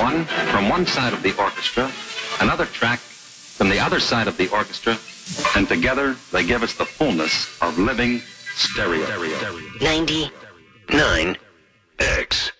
One from one side of the orchestra, another track from the other side of the orchestra, and together they give us the fullness of living stereo. 99X.